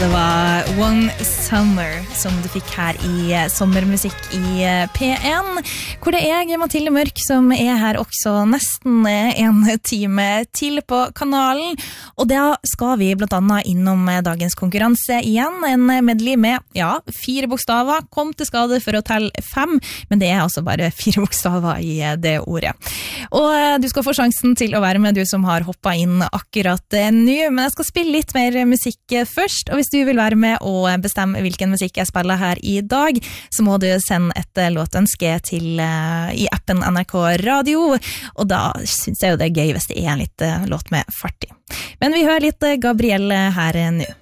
Det var One Summer som du fikk her i sommermusikk i P1, hvor det er Mathilde Mørk som er her også nesten en time til på kanalen. Og da skal vi blant annet innom dagens konkurranse igjen, en medley med, 4 bokstaver, kom til skade for å telle 5, men det er altså bare 4 bokstaver i det ordet. Og du skal få sjansen til å være med, du som har hoppet inn akkurat nå, men jeg skal spille litt mer musikk først, og hvis du vil være med og bestemme hvilken musikk jeg spiller her i dag, så må du sende et låtønske til i appen NRK Radio, og da synes jeg jo det er gøy hvis det er en litt låt med fart i. Men vi hører litt Gabrielle her nå.